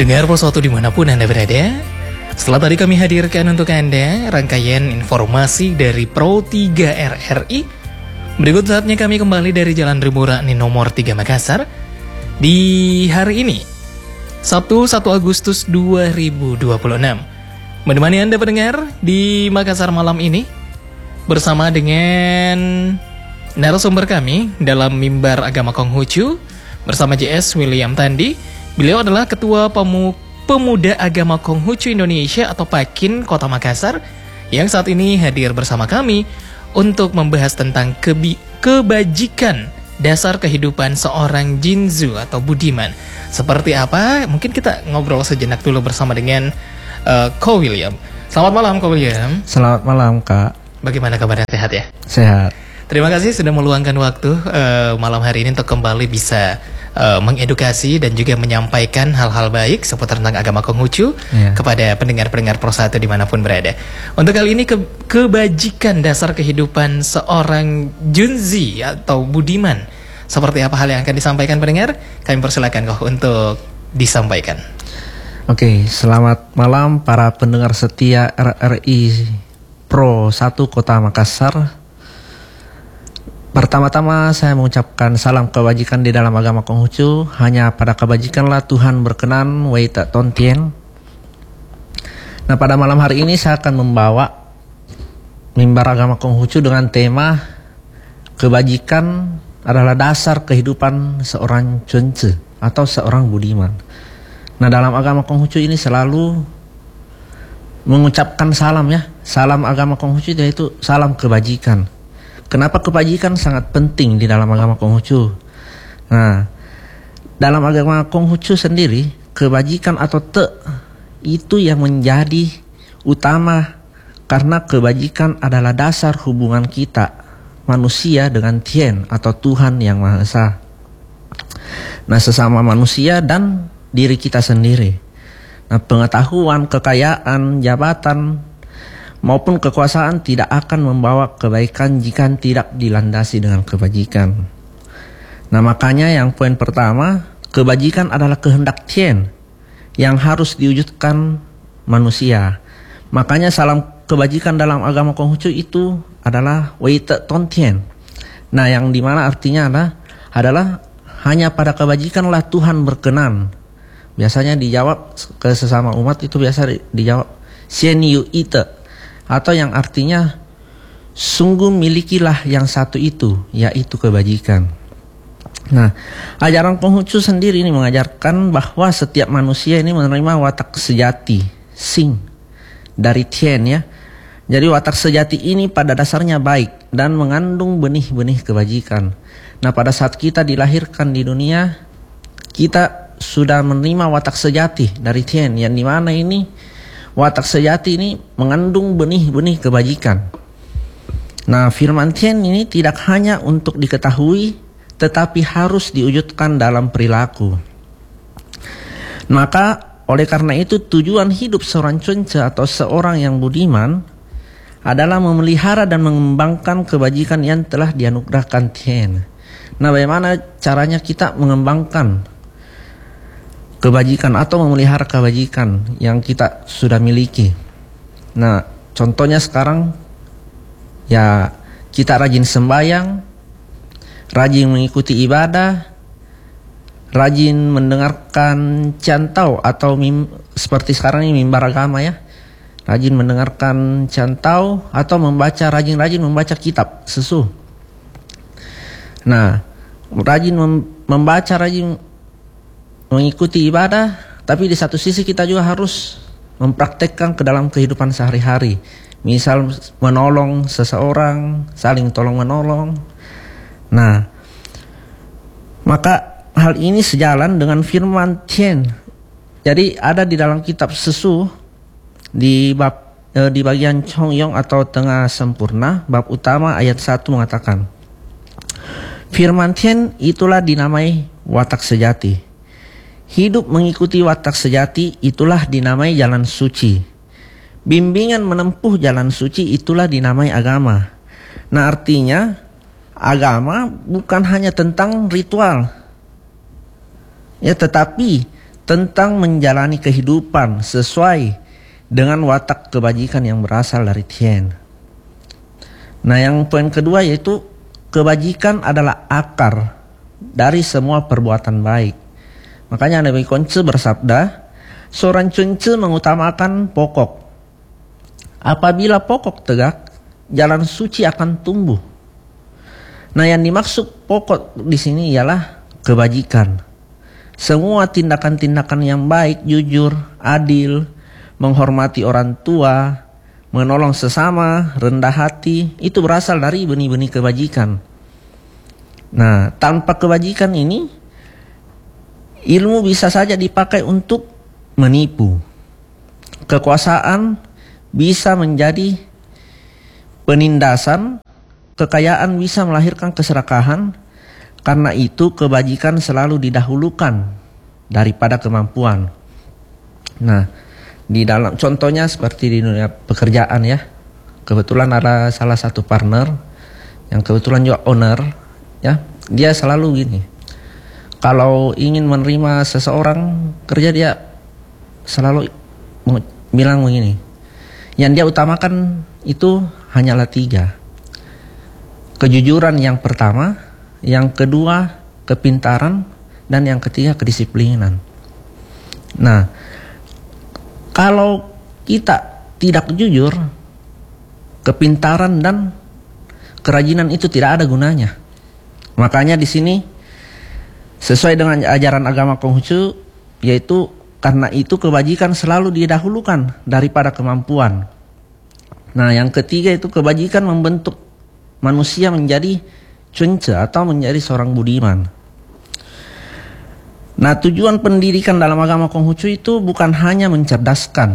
Pendengar Pos1 dimanapun Anda berada, setelah tadi kami hadirkan untuk Anda rangkaian informasi dari Pro 3 RRI. Berikut saatnya kami kembali dari Jalan Rimurani nomor 3 Makassar di hari ini, Sabtu 1 Agustus 2026. Menemani Anda pendengar di Makassar malam ini bersama dengan narasumber kami dalam Mimbar Agama Konghucu bersama JS William Tandi. Beliau adalah Ketua Pemuda Agama Konghucu Indonesia atau PAKIN Kota Makassar yang saat ini hadir bersama kami untuk membahas tentang kebajikan dasar kehidupan seorang Jinzu atau budiman. Seperti apa? Mungkin kita ngobrol sejenak dulu bersama dengan Ko William. Selamat malam Ko William. Selamat malam Kak. Bagaimana kabarnya, sehat ya? Sehat. Terima kasih sudah meluangkan waktu malam hari ini untuk kembali bisa mengedukasi dan juga menyampaikan hal-hal baik seputar tentang agama Konghucu kepada pendengar-pendengar Pro1 dimanapun berada. Untuk kali ini kebajikan dasar kehidupan seorang Junzi atau budiman. Seperti apa hal yang akan disampaikan pendengar? Kami persilakan kok untuk disampaikan. Oke, selamat malam para pendengar setia RRI Pro1 Kota Makassar. Pertama-tama saya mengucapkan salam kebajikan di dalam agama Konghucu. Hanya pada kebajikanlah Tuhan berkenan, wei tak tontien. Nah, pada malam hari ini saya akan membawa Mimbar Agama Konghucu dengan tema kebajikan adalah dasar kehidupan seorang Junzi atau seorang budiman. Nah, dalam agama Konghucu ini selalu mengucapkan salam ya. Salam agama Konghucu yaitu salam kebajikan. Kenapa kebajikan sangat penting di dalam agama Konghucu? Nah, dalam agama Konghucu sendiri, kebajikan atau te itu yang menjadi utama karena kebajikan adalah dasar hubungan kita manusia dengan Tien atau Tuhan Yang Maha Esa. Nah, sesama manusia dan diri kita sendiri. Nah, pengetahuan, kekayaan, jabatan maupun kekuasaan tidak akan membawa kebaikan jika tidak dilandasi dengan kebajikan. Nah, makanya yang poin pertama, kebajikan adalah kehendak Tien yang harus diwujudkan manusia. Makanya salam kebajikan dalam agama Konghucu itu adalah wei te ton Tien. Nah, yang dimana artinya adalah hanya pada kebajikanlah Tuhan berkenan. Biasanya dijawab ke sesama umat itu biasa dijawab Sien yu ite, atau yang artinya sungguh milikilah yang satu itu, yaitu kebajikan. Nah, ajaran Konghucu sendiri ini mengajarkan bahwa setiap manusia ini menerima watak sejati, sing, dari Tien ya. Jadi watak sejati ini pada dasarnya baik dan mengandung benih-benih kebajikan. Nah, pada saat kita dilahirkan di dunia, kita sudah menerima watak sejati dari Tien, yang dimana ini watak sejati ini mengandung benih-benih kebajikan. Nah, firman Tien ini tidak hanya untuk diketahui, tetapi harus diwujudkan dalam perilaku. Maka, oleh karena itu tujuan hidup seorang Junzi atau seorang yang budiman adalah memelihara dan mengembangkan kebajikan yang telah dianugerahkan Tien. Nah, bagaimana caranya kita mengembangkan kebajikan atau memelihara kebajikan yang kita sudah miliki? Nah, contohnya sekarang ya kita rajin sembahyang, rajin mengikuti ibadah, rajin mendengarkan cantau atau seperti sekarang ini mimbar agama ya. Rajin mendengarkan cantau atau rajin membaca kitab sesu. Nah, rajin membaca, rajin mengikuti ibadah, tapi di satu sisi kita juga harus mempraktekkan ke dalam kehidupan sehari-hari. Misal menolong seseorang, saling tolong menolong. Nah, maka hal ini sejalan dengan firman Tien. Jadi ada di dalam kitab sesu di bagian Chongyong atau tengah sempurna, bab utama ayat 1 mengatakan, firman Tien itulah dinamai watak sejati. Hidup mengikuti watak sejati itulah dinamai jalan suci. Bimbingan menempuh jalan suci itulah dinamai agama. Nah, artinya agama bukan hanya tentang ritual, ya, tetapi tentang menjalani kehidupan sesuai dengan watak kebajikan yang berasal dari Tien. Nah, yang poin kedua yaitu kebajikan adalah akar dari semua perbuatan baik. Makanya Nabi Kunci bersabda, seorang cunce mengutamakan pokok. Apabila pokok tegak, jalan suci akan tumbuh. Nah, yang dimaksud pokok di sini ialah kebajikan. Semua tindakan-tindakan yang baik, jujur, adil, menghormati orang tua, menolong sesama, rendah hati, itu berasal dari benih-benih kebajikan. Nah, tanpa kebajikan ini, ilmu bisa saja dipakai untuk menipu. Kekuasaan bisa menjadi penindasan, kekayaan bisa melahirkan keserakahan. Karena itu kebajikan selalu didahulukan daripada kemampuan. Nah, di dalam contohnya seperti di dunia pekerjaan ya. Kebetulan ada salah satu partner yang kebetulan juga owner ya. Dia selalu gini. Kalau ingin menerima seseorang kerja, dia selalu bilang begini. Yang dia utamakan itu hanyalah 3. Kejujuran yang pertama, yang kedua kepintaran, dan yang ketiga kedisiplinan. Nah, kalau kita tidak jujur, kepintaran dan kerajinan itu tidak ada gunanya. Makanya di sini sesuai dengan ajaran agama Konghucu, yaitu karena itu kebajikan selalu didahulukan daripada kemampuan. Nah, yang ketiga itu kebajikan membentuk manusia menjadi cunce atau menjadi seorang budiman. Nah, tujuan pendidikan dalam agama Konghucu itu bukan hanya mencerdaskan.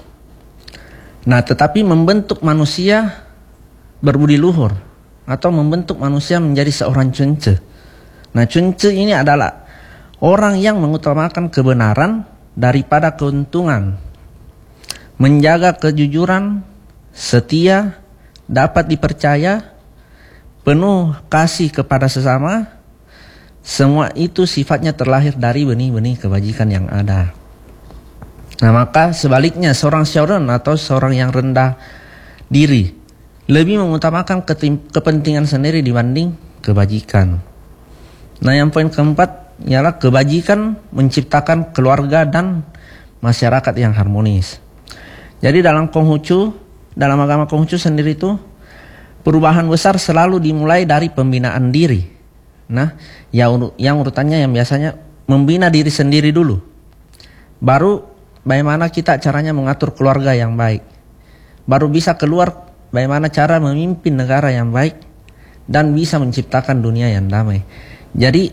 Nah, tetapi membentuk manusia berbudi luhur atau membentuk manusia menjadi seorang cunce. Nah, cunce ini adalah orang yang mengutamakan kebenaran daripada keuntungan, menjaga kejujuran, setia, dapat dipercaya, penuh kasih kepada sesama. Semua itu sifatnya terlahir dari benih-benih kebajikan yang ada. Nah, maka sebaliknya seorang syauran atau seorang yang rendah diri lebih mengutamakan kepentingan sendiri dibanding kebajikan. Nah, yang poin keempat ialah kebajikan menciptakan keluarga dan masyarakat yang harmonis. Jadi dalam Konghucu, dalam agama Konghucu sendiri itu perubahan besar selalu dimulai dari pembinaan diri. Nah, yang urutannya yang biasanya membina diri sendiri dulu. Baru bagaimana kita caranya mengatur keluarga yang baik. Baru bisa keluar bagaimana cara memimpin negara yang baik dan bisa menciptakan dunia yang damai. Jadi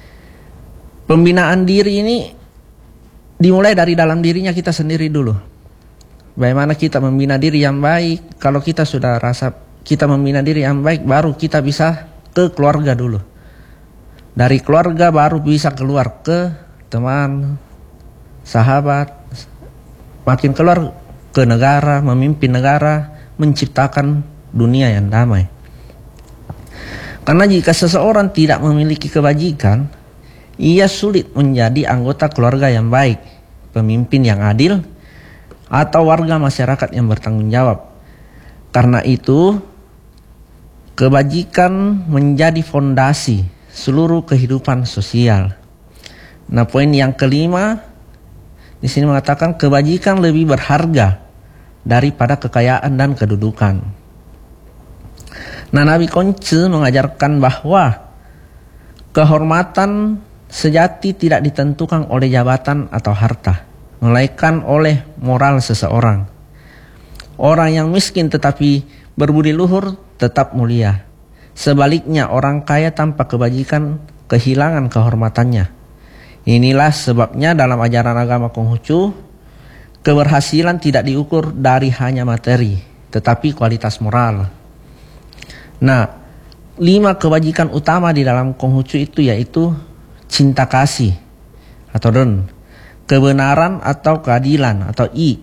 pembinaan diri ini dimulai dari dalam dirinya kita sendiri dulu. Bagaimana kita membina diri yang baik. Kalau kita sudah rasa kita membina diri yang baik, baru kita bisa ke keluarga dulu. Dari keluarga baru bisa keluar ke teman, sahabat, makin keluar ke negara, memimpin negara, menciptakan dunia yang damai. Karena jika seseorang tidak memiliki kebajikan, ia sulit menjadi anggota keluarga yang baik, pemimpin yang adil, atau warga masyarakat yang bertanggung jawab. Karena itu, kebajikan menjadi fondasi seluruh kehidupan sosial. Nah, poin yang kelima di sini mengatakan kebajikan lebih berharga daripada kekayaan dan kedudukan. Nah, Nabi Kunci mengajarkan bahwa kehormatan sejati tidak ditentukan oleh jabatan atau harta, melainkan oleh moral seseorang. Orang yang miskin tetapi berbudi luhur tetap mulia. Sebaliknya orang kaya tanpa kebajikan kehilangan kehormatannya. Inilah sebabnya dalam ajaran agama Konghucu, keberhasilan tidak diukur dari hanya materi, tetapi kualitas moral. Nah, 5 kebajikan utama di dalam Konghucu itu yaitu cinta kasih atau den, kebenaran atau keadilan atau i,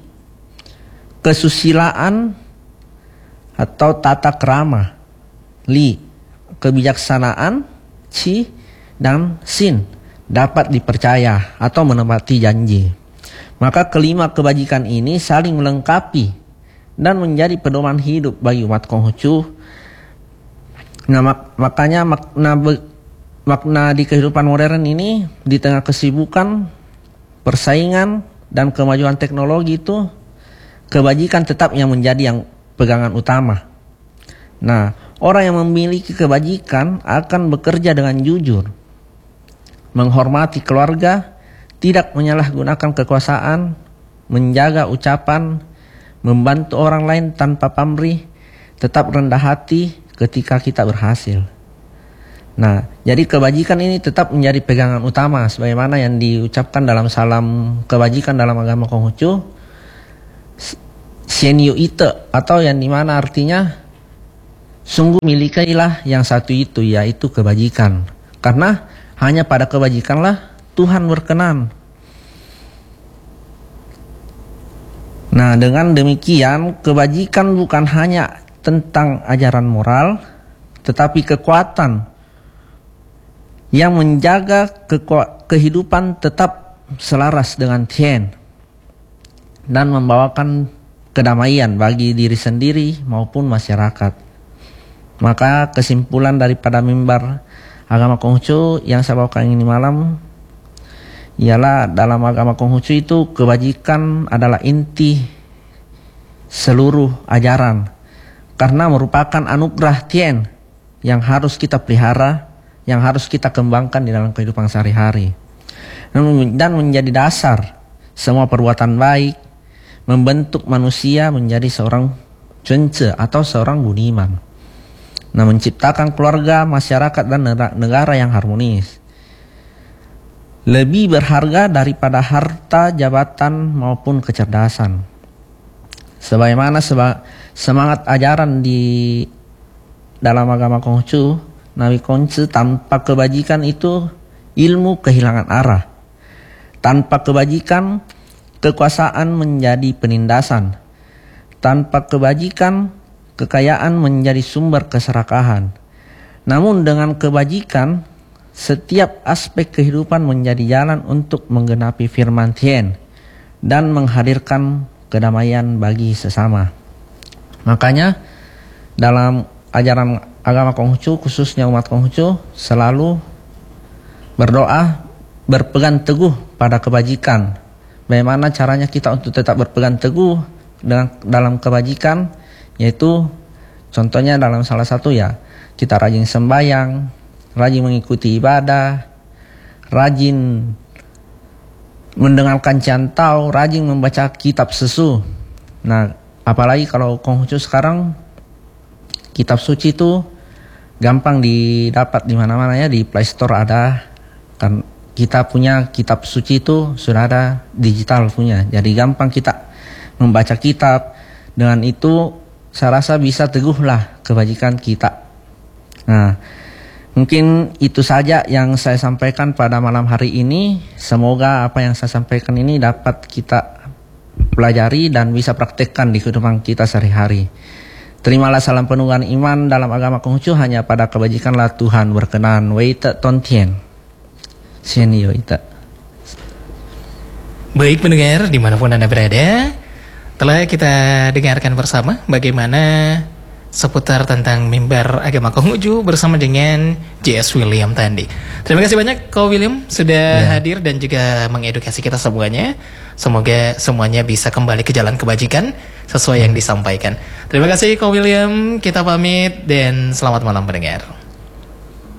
kesusilaan atau tata krama, li, kebijaksanaan, ci, dan sin, dapat dipercaya atau menepati janji. Maka kelima kebajikan ini saling melengkapi dan menjadi pedoman hidup bagi umat Konghucu. Nah, makanya makna di kehidupan modern ini, di tengah kesibukan, persaingan, dan kemajuan teknologi itu, kebajikan tetap yang menjadi yang pegangan utama. Nah, orang yang memiliki kebajikan akan bekerja dengan jujur, menghormati keluarga, tidak menyalahgunakan kekuasaan, menjaga ucapan, membantu orang lain tanpa pamrih, tetap rendah hati ketika kita berhasil. Nah, jadi kebajikan ini tetap menjadi pegangan utama sebagaimana yang diucapkan dalam salam kebajikan dalam agama Konghucu, Xianyu Ite, atau yang dimana artinya sungguh milikilah yang satu itu, yaitu kebajikan. Karena hanya pada kebajikanlah Tuhan berkenan. Nah, dengan demikian kebajikan bukan hanya tentang ajaran moral, tetapi kekuatan yang menjaga kehidupan tetap selaras dengan Tien dan membawakan kedamaian bagi diri sendiri maupun masyarakat. Maka kesimpulan daripada mimbar agama Konghucu yang saya bawakan ini malam ialah, dalam agama Konghucu itu kebajikan adalah inti seluruh ajaran, karena merupakan anugerah Tien yang harus kita pelihara, yang harus kita kembangkan di dalam kehidupan sehari-hari, dan menjadi dasar semua perbuatan baik, membentuk manusia menjadi seorang cence atau seorang budiman. Nah, menciptakan keluarga, masyarakat, dan negara yang harmonis. Lebih berharga daripada harta, jabatan, maupun kecerdasan. Sebagaimana semangat ajaran di dalam agama Konghucu, Nabi Konghucu, tanpa kebajikan itu ilmu kehilangan arah. Tanpa kebajikan, kekuasaan menjadi penindasan. Tanpa kebajikan, kekayaan menjadi sumber keserakahan. Namun dengan kebajikan, setiap aspek kehidupan menjadi jalan untuk menggenapi firman Tien dan menghadirkan kedamaian bagi sesama. Makanya dalam ajaran agama Konghucu, khususnya umat Konghucu, selalu berdoa berpegang teguh pada kebajikan. Bagaimana caranya kita untuk tetap berpegang teguh dalam kebajikan? Yaitu contohnya dalam salah satu ya, kita rajin sembahyang, rajin mengikuti ibadah, rajin mendengarkan cantau, rajin membaca kitab susu. Nah, apalagi kalau Konghucu sekarang kitab suci itu gampang didapat di mana-mana ya, di Play Store ada. Kan kita punya kitab suci itu sudah ada digital punya. Jadi gampang kita membaca kitab. Dengan itu saya rasa bisa teguhlah kebajikan kita. Nah, mungkin itu saja yang saya sampaikan pada malam hari ini. Semoga apa yang saya sampaikan ini dapat kita pelajari dan bisa praktekkan di kehidupan kita sehari-hari. Terimalah salam penuhan iman dalam agama Konghucu, hanya pada kebajikanlah Tuhan berkenan. Wei te ton tien. Xianyu ite. Baik pendengar dimanapun Anda berada, telah kita dengarkan bersama bagaimana seputar tentang mimbar agama Konghucu bersama dengan J.S. William Tandi. Terima kasih banyak Ko William sudah hadir dan juga mengedukasi kita semuanya. Semoga semuanya bisa kembali ke jalan kebajikan sesuai yang disampaikan. Terima kasih Ko William, kita pamit dan selamat malam pendengar.